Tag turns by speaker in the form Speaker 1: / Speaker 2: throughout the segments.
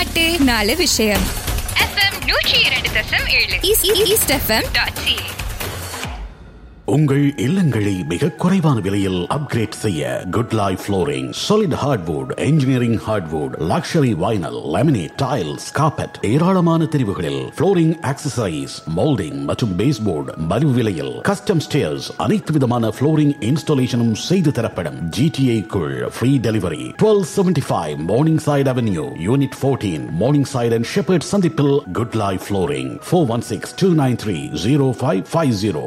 Speaker 1: பாட்டு 4 விஷயம்.
Speaker 2: FM 102.7
Speaker 1: east FM.ca.
Speaker 3: உங்கள் இல்லங்களை மிக குறைவான விலையில் அப்கிரேட் செய்ய good life flooring. Solid hardwood, engineering hardwood, luxury vinyl, laminate, tiles, carpet, ஏராளமான தெரிவுகளில் ஃப்ளோரிங் ஆக்சசரிஸ், மோல்டிங் மற்றும் பேஸ்போர்டு மலிவு விலையில். கஸ்டம் ஸ்டேர்ஸ், அனைத்து விதமான ஃப்ளோரிங் இன்ஸ்டாலேஷனும் செய்து தரப்படும். GTA குள் free delivery. 1275 morning side avenue, unit 14, morning side and shepherd சந்திப்பில் குட் லைஃப் ஃப்ளோரிங். 416-293-0550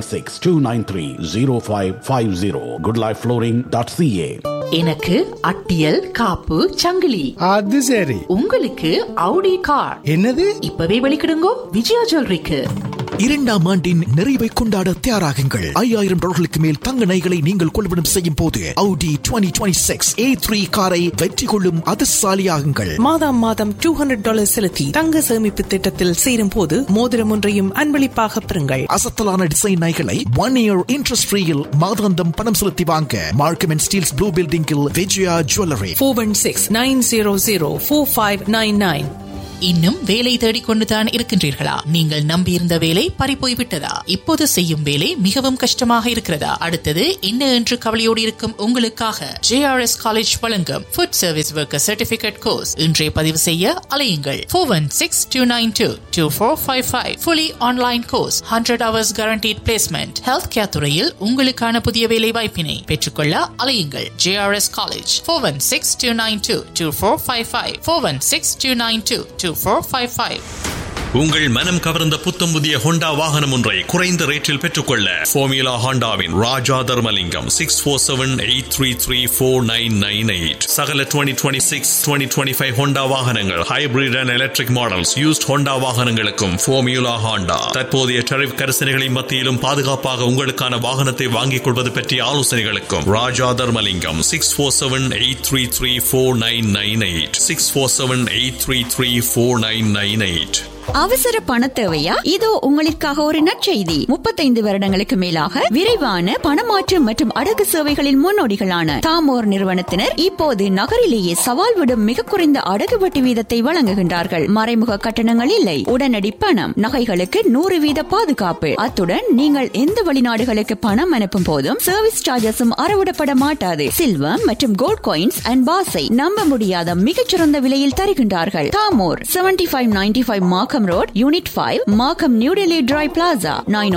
Speaker 3: 416-293-0550 goodlifeflooring.ca.
Speaker 4: எனக்கு அட்டியல் காப்பு சங்கிலி.
Speaker 5: அது சரி.
Speaker 4: உங்களுக்கு Audi கார்.
Speaker 5: என்னது?
Speaker 4: இப்பவே வெளிக்கிடுங்கோ விஜயா ஜுவல்லரிக்கு.
Speaker 6: 2ஆம் ஆண்டின் நிறைவை கொண்டாட தயாராகுங்கள். $5000 மேல் தங்க நகைகளை நீங்கள் கொள்வனம் செய்யும் போது Audi 2026 A3 காரை வெற்றி கொள்ளும் அதிர்ஷ்டசாலியாகுங்கள்.
Speaker 7: மாதம் $200 செலுத்தி தங்க சேமிப்பு திட்டத்தில் சேரும் போது மோதிரம் ஒன்றையும் அன்பளிப்பாக பெறுங்கள்.
Speaker 6: அசத்தலான டிசைன் நகைகளை 1 year interest ஃப்ரீயில் மாதாந்தம் பணம் செலுத்தி வாங்க மார்க்கம் அண்ட் ஸ்டீல்ஸ் ப்ளூ பில்டிங்கில் விஜயா ஜுவல்லரி.
Speaker 7: 416-900-4599.
Speaker 4: இன்னும் வேலை தேடிக்கொண்டுதான் இருக்கின்றீர்களா? நீங்கள் நம்பியிருந்த வேலை பறிப்போய் விட்டதா? இப்போது செய்யும் வேலை மிகவும் கஷ்டமாக இருக்கிறதா? அடுத்தது என்ன என்று கவலையோடு இருக்கும் உங்களுக்காக JRS காலேஜ் வழங்கும் food service worker certificate course. இன்றைய பதிவு செய்ய அலையுங்கள். 416-292-2455. Fully online course, 100 hours guaranteed placement. Health care துறையில் உங்களுக்கான புதிய வேலை வாய்ப்பினை பெற்றுக்கொள்ள அலையுங்கள். JRS college. 416-292-2455. 416-292-2455.
Speaker 8: உங்கள் மனம் கவர்ந்த புத்தம் புதிய ஹோண்டா வாகனம் ஒன்றை குறைந்த ரேட்டில் பெற்றுக்கொள்ள ஃபார்முலா ஹோண்டாவின் ராஜா தர்மலிங்கம் 6478334998. சகல 2026 2025 ஹோண்டா வாகனங்கள், hybrid and electric models, used Honda வாகனங்களுக்கும் ஃபார்முலா ஹோண்டா தற்போதைய டரிஃப் கரிசனைகளின் மத்தியிலும் பாதுகாப்பாக உங்களுக்கான வாகனத்தை வாங்கிக் கொள்வது பற்றிய ஆலோசனைகளுக்கும் ராஜா தர்மலிங்கம் 6478334998. 6478334998.
Speaker 9: அவசர பண தேவையா? இதோ உங்களுக்காக ஒரு நற்செய்தி. 35 வருடங்களுக்கு மேலாக விரைவான பணமாற்று மற்றும் அடகு சேவைகளின் முன்னோடிகளான தாமோர் நிறுவனத்தினர் இப்போது நகரிலேயே சவால் விடும் மிக குறைந்த அடகு வட்டி வீதத்தை வழங்குகின்றார்கள். மறைமுக கட்டணங்கள் இல்லை, உடனடி பணம், நகைகளுக்கு 100% பாதுகாப்பு. அத்துடன் நீங்கள் எந்த வெளிநாடுகளுக்கு பணம் அனுப்பும் போதும் சர்வீஸ் சார்ஜஸும் அறவிடப்பட மாட்டாது. சில்வர் மற்றும் கோல்ட் காயின்ஸ் அண்ட் பாஸை நம்ப முடியாத மிகச்சிறந்த விலையில் தருகின்றார்கள். தாமோர் 7595 மார்க்கம் Road, Unit 5, Markham, New Delhi Dry Plaza,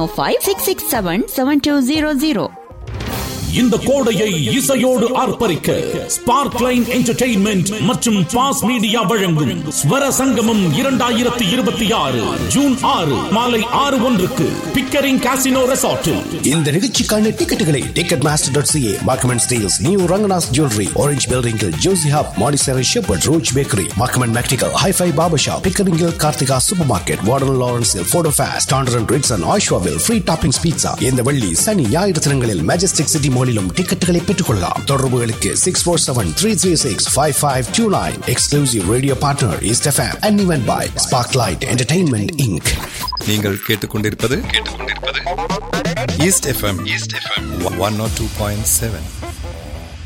Speaker 9: 905-667-7200.
Speaker 10: இந்த கோடையை இசையோடு ஆர்ப்பரிக்க ஸ்பார்க் லைன் என்டர்டெயின்மெண்ட் மற்றும் பாஸ் மீடியா வழங்கும் ஸ்வர சங்கமம் 2026 ஜூன் 6 மாலை 6:01 பிக்கரிங் காசினோ ரெசார்ட்டில்.
Speaker 11: இந்த நிகழ்ச்சிக்கான டிக்கெட்டுகளை ticketmaster.ca, Markham and Steels, New Rangana's Jewelry, Orange Building, Josie Hub, Montessori Shepherd, Roach Bakery, Markham and Mactical, Hi-Fi Barbershop, Pickering, Karthika Supermarket, Warden Lawrence, Photo Fast, Standard and Ritz and Oshawville, Free Toppings Pizza. இந்த வெள்ளி சனி ஞாயிறு தினங்களில் Majestic City மாலிலும் டிக்கெட்டுகளை பெற்றுக்கொள்ளலாம். தொடர்புகளுக்கு 647-336-5529. Exclusive radio partner East FM and event by Sparklight Entertainment Inc.
Speaker 12: நீங்கள் கேட்டுக்கொண்டிருப்பது East FM 102.7.